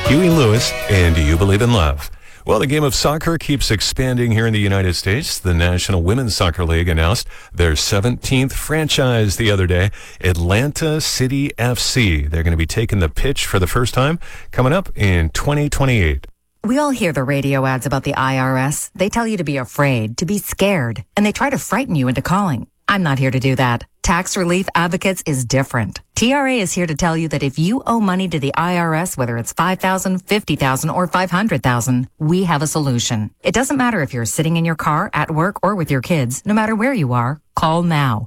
Huey Lewis, and Do You Believe in Love? Well, the game of soccer keeps expanding here in the United States. The National Women's Soccer League announced their 17th franchise the other day, Atlanta City FC. They're going to be taking the pitch for the first time coming up in 2028. We all hear the radio ads about the IRS. They tell you to be afraid, to be scared, and they try to frighten you into calling. I'm not here to do that. Tax Relief Advocates is different. TRA is here to tell you that if you owe money to the IRS, whether it's $5,000, $50,000, or $500,000, we have a solution. It doesn't matter if you're sitting in your car, at work, or with your kids. No matter where you are, call now.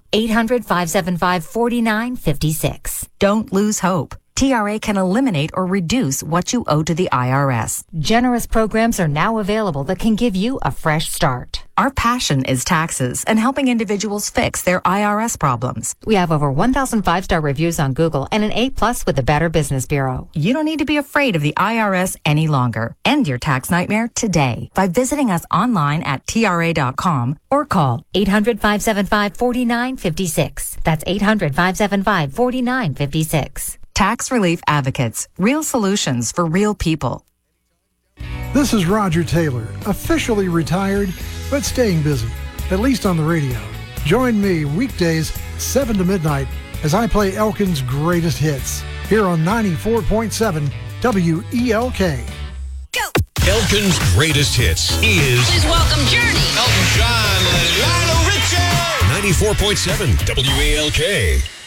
800-575-4956. Don't lose hope. TRA can eliminate or reduce what you owe to the IRS. Generous programs are now available that can give you a fresh start. Our passion is taxes and helping individuals fix their IRS problems. We have over 1,000 5-star reviews on Google and an A+ with the Better Business Bureau. You don't need to be afraid of the IRS any longer. End your tax nightmare today by visiting us online at TRA.com or call 800-575-4956. That's 800-575-4956. Tax Relief Advocates. Real solutions for real people. This is Roger Taylor, officially retired, but staying busy, at least on the radio. Join me weekdays, 7 to midnight, as I play Elkin's greatest hits, here on 94.7 WELK. Go! Elkin's greatest hits is... Please welcome Journey. Elton John, Lionel Richie. 94.7 WELK.